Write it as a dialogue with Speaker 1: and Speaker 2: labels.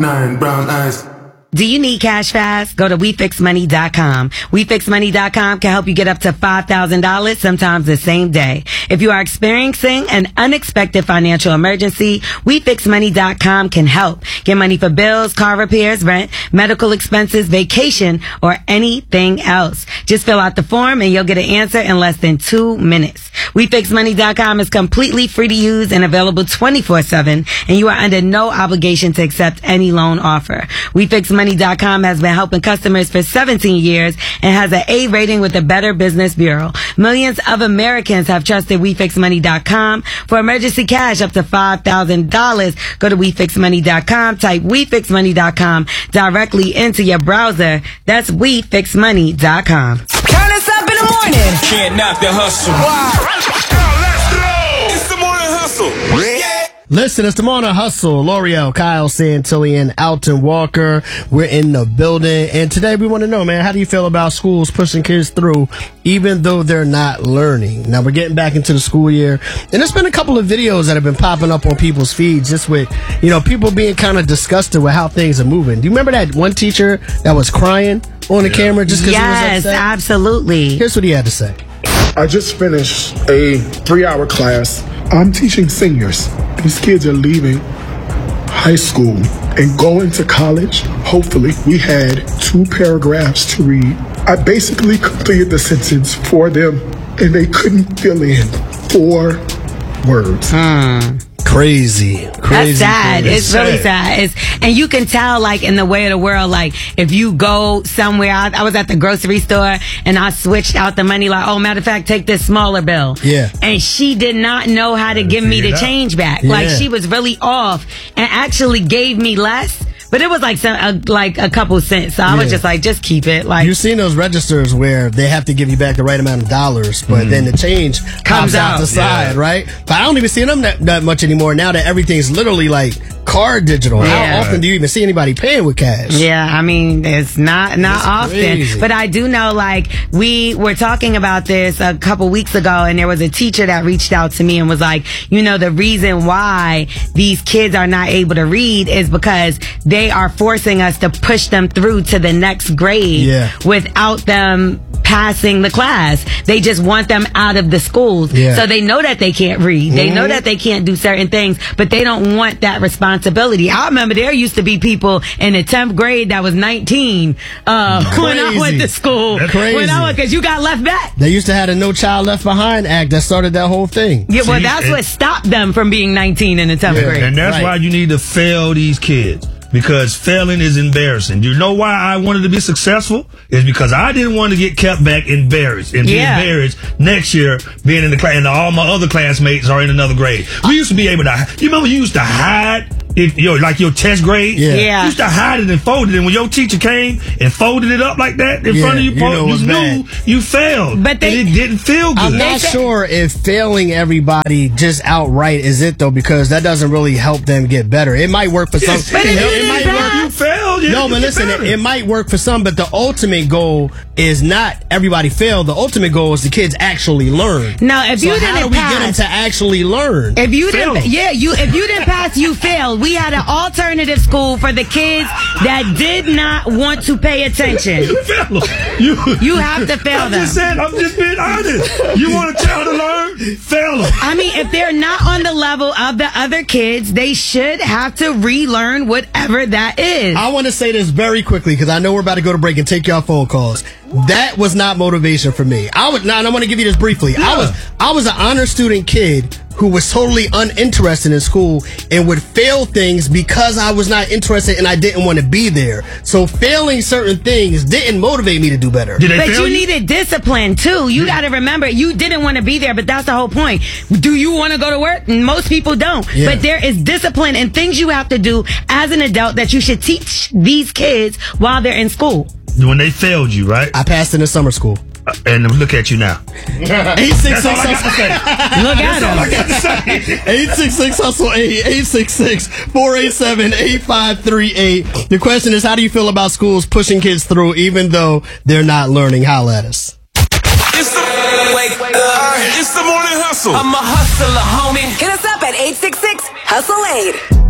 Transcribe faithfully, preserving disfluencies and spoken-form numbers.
Speaker 1: nine, brown eyes.
Speaker 2: Do you need cash fast? Go to we fix money dot com. we fix money dot com can help you get up to five thousand dollars, sometimes the same day. If you are experiencing an unexpected financial emergency, we fix money dot com can help. Get money for bills, car repairs, rent, medical expenses, vacation, or anything else. Just fill out the form and you'll get an answer in less than two minutes. we fix money dot com is completely free to use and available twenty-four seven, and you are under no obligation to accept any loan offer. we fix money dot com has been helping customers for seventeen years and has an A rating with the Better Business Bureau. Millions of Americans have trusted we fix money dot com for emergency cash up to five thousand dollars. Go to we fix money dot com, type we fix money dot com directly into your browser. That's we fix money dot com.
Speaker 3: Turn us up in the morning.
Speaker 4: Can't knock the hustle. Wow. Let's go. It's the morning hustle. Yeah.
Speaker 5: Listen, it's the Morning Hustle. L'Oreal, Kyle Santillian, Alton Walker. We're in the building. And today we want to know, man, how do you feel about schools pushing kids through even though they're not learning? Now, we're getting back into the school year. And there's been a couple of videos that have been popping up on people's feeds just with, you know, people being kind of disgusted with how things are moving. Do you remember that one teacher that was crying on the yeah. camera just because
Speaker 2: yes,
Speaker 5: he was upset?
Speaker 2: Yes, absolutely.
Speaker 5: Here's what he had to say.
Speaker 6: I just finished a three-hour class. I'm teaching seniors. These kids are leaving high school and going to college. Hopefully, we had two paragraphs to read. I basically completed the sentence for them, and they couldn't fill in four words.
Speaker 2: Hmm.
Speaker 5: Crazy, crazy.
Speaker 2: That's sad.
Speaker 5: Crazy.
Speaker 2: It's sad. really sad. It's, and you can tell, like, in the way of the world, like, if you go somewhere, I, I was at the grocery store and I switched out the money, like, oh, matter of fact, take this smaller bill.
Speaker 5: Yeah.
Speaker 2: And she did not know how to give me the change back.
Speaker 5: Yeah.
Speaker 2: Like, she was really off and actually gave me less. But it was like some, uh, like a couple cents. So I
Speaker 5: yeah.
Speaker 2: was just like, just keep it. Like,
Speaker 5: you've seen those registers where they have to give you back the right amount of dollars, but mm. then the change comes, comes out. out the side, yeah. right? But I don't even see them that, that much anymore now that everything's literally like card digital.
Speaker 2: Yeah.
Speaker 5: How often do you even see anybody paying with cash?
Speaker 2: Yeah, I mean, it's not not
Speaker 5: it's
Speaker 2: often.
Speaker 5: Crazy.
Speaker 2: But I do know, like, we were talking about this a couple weeks ago, and there was a teacher that reached out to me and was like, you know, the reason why these kids are not able to read is because they are forcing us to push them through to the next grade
Speaker 5: yeah.
Speaker 2: without them passing the class. They just want them out of the schools.
Speaker 5: Yeah. So
Speaker 2: they know that they can't read. They mm-hmm. know that they can't do certain things, but they don't want that responsibility. I remember there used to be people in the tenth grade that was nineteen uh, when I went to school.
Speaker 5: That's crazy.
Speaker 2: When I went, because you got left back.
Speaker 5: They used to have a No Child Left Behind Act that started that whole thing.
Speaker 2: Yeah, well,
Speaker 7: See,
Speaker 2: that's
Speaker 7: and,
Speaker 2: what stopped them from being nineteen in the tenth
Speaker 5: yeah,
Speaker 2: grade.
Speaker 7: And that's
Speaker 5: right.
Speaker 7: why you need to fail these kids. Because failing is embarrassing. You know why I wanted to be successful? Is because I didn't want to get kept back embarrassed and be
Speaker 2: yeah.
Speaker 7: embarrassed next year being in the class and all my other classmates are in another grade. We used to be able to, you remember you used to hide It, you know, like your test grade,
Speaker 5: yeah.
Speaker 2: yeah.
Speaker 7: you used to hide it and fold it. And when your teacher came and folded it up like that in
Speaker 5: yeah,
Speaker 7: front of you,
Speaker 5: you, know
Speaker 7: you knew
Speaker 5: bad.
Speaker 7: you failed.
Speaker 2: But they,
Speaker 7: and it didn't feel good.
Speaker 5: I'm not sure if failing everybody just outright is it, though, because that doesn't really help them get better. It might work for some.
Speaker 7: Yes, but
Speaker 5: it,
Speaker 7: it,
Speaker 5: it might
Speaker 7: work.
Speaker 5: work.
Speaker 7: You failed.
Speaker 5: No, but listen, it, it might work for some, but the ultimate goal is not everybody fail. The ultimate goal is the kids actually learn.
Speaker 2: No, if
Speaker 5: so
Speaker 2: you
Speaker 5: how
Speaker 2: didn't
Speaker 5: do we
Speaker 2: pass,
Speaker 5: get them to actually learn?
Speaker 2: If you
Speaker 7: fail.
Speaker 2: didn't, yeah, you if you didn't pass, you failed. We had an alternative school for the kids that did not want to pay attention.
Speaker 7: You fail. You,
Speaker 2: you have to fail
Speaker 7: I'm
Speaker 2: them.
Speaker 7: Just saying, I'm just being honest. You want a child to learn? Fail them.
Speaker 2: I mean, if they're not on the level of the other kids, they should have to relearn whatever that is.
Speaker 5: I want to say this very quickly because I know we're about to go to break and take y'all phone calls. That was not motivation for me. I would, now, and I want to give you this briefly.
Speaker 7: Yeah.
Speaker 5: I was, I was an honor student kid who was totally uninterested in school and would fail things because I was not interested and I didn't want to be there. So failing certain things didn't motivate me to do better.
Speaker 7: Did they
Speaker 2: but
Speaker 7: fail
Speaker 2: you,
Speaker 7: you
Speaker 2: needed discipline too. You got to remember, you didn't want to be there, but that's the whole point. Do you want to go to work? Most people don't.
Speaker 5: Yeah.
Speaker 2: But there is discipline and things you have to do as an adult that you should teach these kids while they're in school.
Speaker 7: When they failed you, right?
Speaker 5: I passed into summer school.
Speaker 7: Uh, and look at you now.
Speaker 5: eight six six
Speaker 7: That's all I got to say.
Speaker 2: Look at
Speaker 7: That's all I
Speaker 2: him.
Speaker 7: got to say.
Speaker 5: eight six six hustle eight eight six six four eight seven eight five three eight. The question is, how do you feel about schools pushing kids through even though they're not learning? Holla at us.
Speaker 4: It's the, wake up. It's the morning hustle. I'm a hustler, homie.
Speaker 3: Hit us up at eight six six hustle eight.